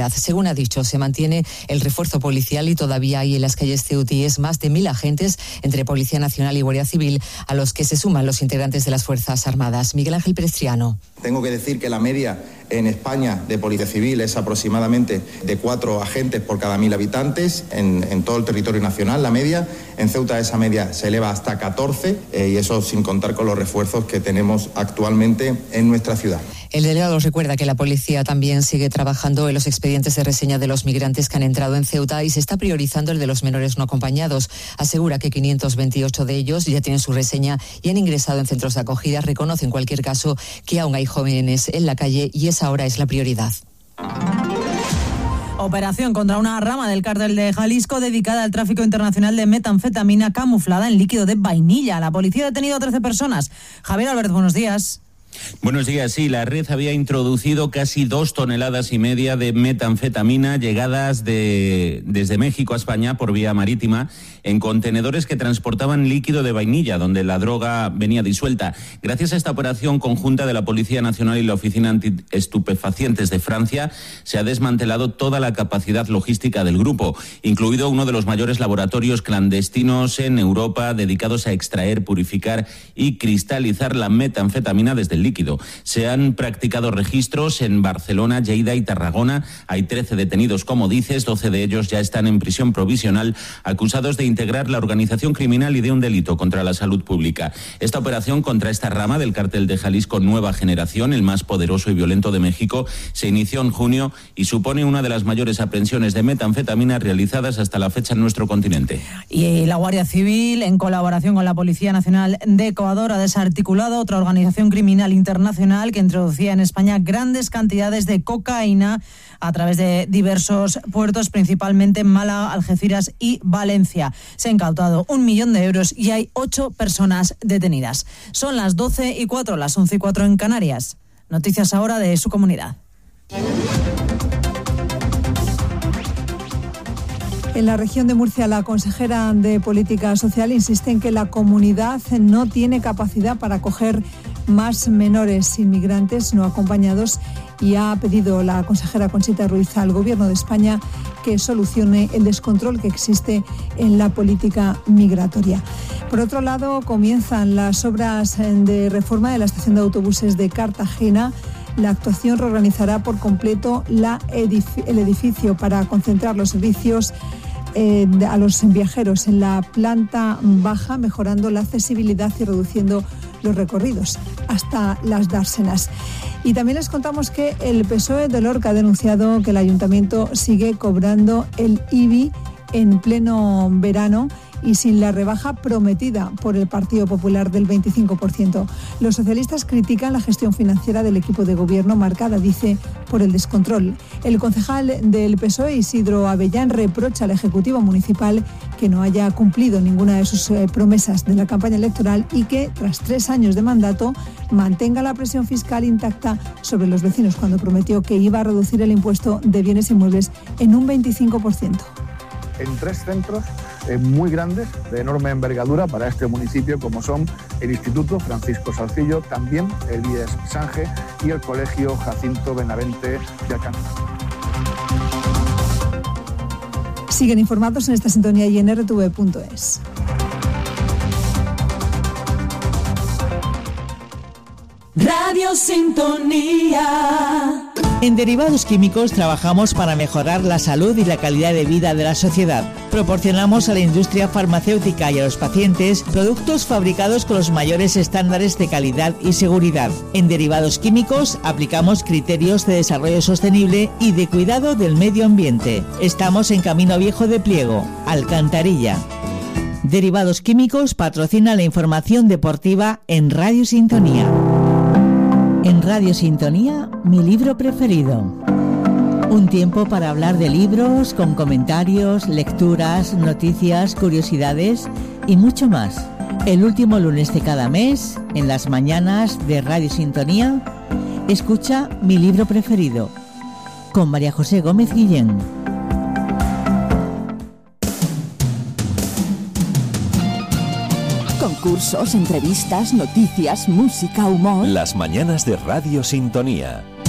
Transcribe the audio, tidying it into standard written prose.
seguridad. Según ha dicho, se mantiene el refuerzo policial y todavía hay en las calles ceutíes más de 1.000 agentes entre Policía Nacional y Guardia Civil, a los que se suman los integrantes de las Fuerzas Armadas. Miguel Ángel Perestriano. Tengo que decir que la media en España de Policía Civil es aproximadamente de 4 agentes por cada 1.000 habitantes en todo el territorio nacional, la media. En Ceuta esa media se eleva hasta 14 y eso sin contar con los refuerzos que tenemos actualmente en nuestra ciudad. El delegado recuerda que la policía también sigue trabajando en los expedientes de reseña de los migrantes que han entrado en Ceuta y se está priorizando el de los menores no acompañados. Asegura que 528 de ellos ya tienen su reseña y han ingresado en centros de acogida. Reconoce en cualquier caso que aún hay jóvenes en la calle y esa ahora es la prioridad. Operación contra una rama del cártel de Jalisco dedicada al tráfico internacional de metanfetamina camuflada en líquido de vainilla. La policía ha detenido a 13 personas. Javier Albert, buenos días. Buenos días. Sí, la red había introducido casi 2,5 toneladas de metanfetamina llegadas desde México a España por vía marítima en contenedores que transportaban líquido de vainilla, donde la droga venía disuelta. Gracias a esta operación conjunta de la Policía Nacional y la Oficina Antiestupefacientes de Francia, se ha desmantelado toda la capacidad logística del grupo, incluido uno de los mayores laboratorios clandestinos en Europa dedicados a extraer, purificar y cristalizar la metanfetamina desde el líquido. Se han practicado registros en Barcelona, Lleida y Tarragona. Hay 13 detenidos, como dices, 12 de ellos ya están en prisión provisional, acusados de integrar la organización criminal y de un delito contra la salud pública. Esta operación contra esta rama del cártel de Jalisco Nueva Generación, el más poderoso y violento de México, se inició en junio y supone una de las mayores aprehensiones de metanfetamina realizadas hasta la fecha en nuestro continente. Y la Guardia Civil, en colaboración con la Policía Nacional de Ecuador, ha desarticulado otra organización criminal internacional que introducía en España grandes cantidades de cocaína a través de diversos puertos, principalmente Málaga, Algeciras y Valencia. Se ha incautado 1 millón de euros y hay 8 personas detenidas. Son las 12:04, las 11:04 en Canarias. Noticias ahora de su comunidad. En la región de Murcia, la consejera de Política Social insiste en que la comunidad no tiene capacidad para acoger más menores inmigrantes no acompañados y ha pedido la consejera Conchita Ruiz al Gobierno de España que solucione el descontrol que existe en la política migratoria. Por otro lado, comienzan las obras de reforma de la estación de autobuses de Cartagena. La actuación reorganizará por completo el edificio para concentrar los servicios a los viajeros en la planta baja, mejorando la accesibilidad y reduciendo los recorridos hasta las dársenas. Y también les contamos que el PSOE de Lorca ha denunciado que el ayuntamiento sigue cobrando el IBI en pleno verano y sin la rebaja prometida por el Partido Popular del 25%. Los socialistas critican la gestión financiera del equipo de gobierno marcada, dice, por el descontrol. El concejal del PSOE, Isidro Avellán, reprocha al Ejecutivo Municipal que no haya cumplido ninguna de sus promesas de la campaña electoral y que, tras 3 años de mandato, mantenga la presión fiscal intacta sobre los vecinos cuando prometió que iba a reducir el impuesto de bienes inmuebles en un 25%. En 3 centros muy grandes, de enorme envergadura para este municipio, como son el Instituto Francisco Salcillo, también el IES Sange y el Colegio Jacinto Benavente de Alcántara. Siguen informados en esta sintonía y en rtv.es. Radio Sintonía. En Derivados Químicos trabajamos para mejorar la salud y la calidad de vida de la sociedad. Proporcionamos a la industria farmacéutica y a los pacientes productos fabricados con los mayores estándares de calidad y seguridad. En Derivados Químicos aplicamos criterios de desarrollo sostenible y de cuidado del medio ambiente. Estamos en Camino Viejo de Pliego, Alcantarilla. Derivados Químicos patrocina la información deportiva en Radio Sintonía. En Radio Sintonía, mi libro preferido. Un tiempo para hablar de libros, con comentarios, lecturas, noticias, curiosidades y mucho más. El último lunes de cada mes, en las mañanas de Radio Sintonía, escucha Mi libro preferido, con María José Gómez Guillén. Concursos, entrevistas, noticias, música, humor. Las mañanas de Radio Sintonía.